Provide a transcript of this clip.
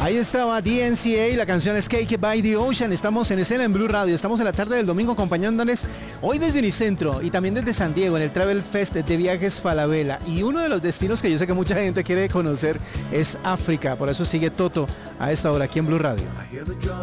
Ahí estaba DNCA, la canción es Cake by the Ocean. Estamos en escena en Blue Radio, estamos en la tarde del domingo acompañándoles hoy desde Unicentro y también desde San Diego en el Travel Fest de Viajes Falabella. Y uno de los destinos que yo sé que mucha gente quiere conocer es África, por eso sigue Toto a esta hora aquí en Blue Radio.